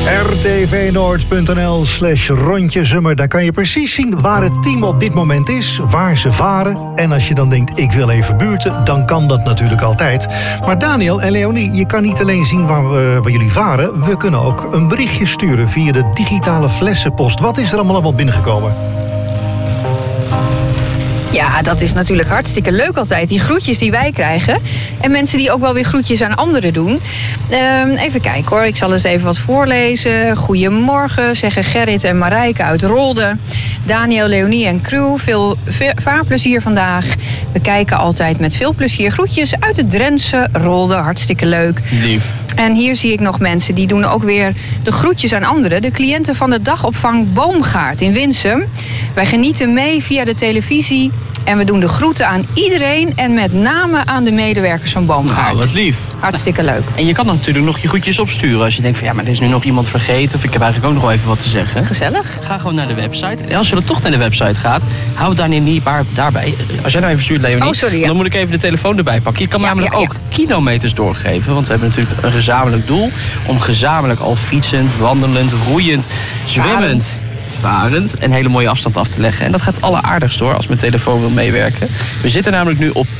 rtvnoord.nl/rondjesummer. Daar kan je precies zien waar het team op dit moment is, waar ze varen. En als je dan denkt, ik wil even buurten, dan kan dat natuurlijk altijd. Maar Daniel en Leonie, je kan niet alleen zien waar jullie varen. We kunnen ook een berichtje sturen via de digitale flessenpost. Wat is er allemaal binnengekomen? Ja, dat is natuurlijk hartstikke leuk altijd. Die groetjes die wij krijgen. En mensen die ook wel weer groetjes aan anderen doen. Even kijken hoor, ik zal eens even wat voorlezen. Goedemorgen, zeggen Gerrit en Marijke uit Rolde. Daniel, Leonie en crew, veel vaarplezier vandaag. We kijken altijd met veel plezier. Groetjes uit het Drentse Rolde, hartstikke leuk. Lief. En hier zie ik nog mensen die doen ook weer de groetjes aan anderen. De cliënten van de dagopvang Boomgaard in Winsum. Wij genieten mee via de televisie. En we doen de groeten aan iedereen en met name aan de medewerkers van Boomgaard. Nou, wat lief. Hartstikke leuk. En je kan natuurlijk nog je groetjes opsturen als je denkt van ja, maar er is nu nog iemand vergeten of ik heb eigenlijk ook nog wel even wat te zeggen. Gezellig. Ga gewoon naar de website. En als je dan toch naar de website gaat, hou het Daniel niet daarbij. Als jij nou even stuurt, Leonie, sorry, ja. dan moet ik even de telefoon erbij pakken. Je kan namelijk ook kilometers doorgeven. Want we hebben natuurlijk een gezamenlijk doel om gezamenlijk al fietsend, wandelend, roeiend, zwemmend, varend een hele mooie afstand af te leggen. En dat gaat alleraardigst door als mijn telefoon wil meewerken. We zitten namelijk nu op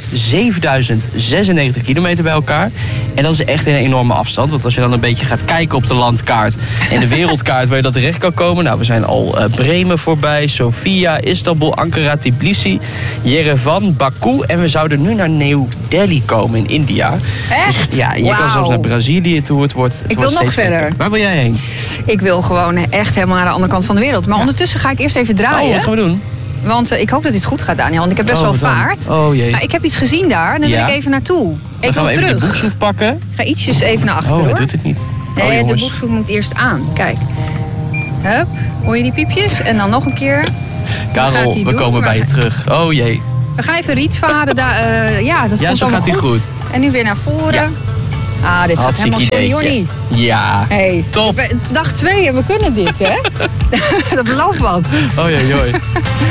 7096 kilometer bij elkaar. En dat is echt een enorme afstand. Want als je dan een beetje gaat kijken op de landkaart en de wereldkaart waar je dat terecht kan komen. Nou, we zijn al Bremen voorbij, Sofia, Istanbul, Ankara, Tbilisi, Yerevan, Baku. En we zouden nu naar New Delhi komen in India. Echt? Dus, ja, je kan zelfs naar Brazilië toe. Het wordt wil nog verder. Waar wil jij heen? Ik wil gewoon echt helemaal naar de andere kant van de wereld. Maar ondertussen ga ik eerst even draaien. Oh, wat gaan we doen? Want ik hoop dat dit goed gaat, Daniel. Want ik heb best wel vaart. Oh jee. Maar ik heb iets gezien daar. En daar wil ik even naartoe. Dan gaan we terug. even de boekschroef pakken. Ik ga ietsjes even naar achteren, Oh, hoor. hij doet het niet. Nee, de boekschroef moet eerst aan. Kijk. Hup. Hoor je die piepjes? En dan nog een keer. Karel, we komen bij je terug. Oh jee. We gaan even rietvaren. Dat Ja, komt zo gaat hij goed. En nu weer naar voren. Ja. Ah, dit gaat helemaal voor Jonnie. Ja, hey, top. Dag 2 en we kunnen dit, hè? Dat belooft wat. Oh jee, joi.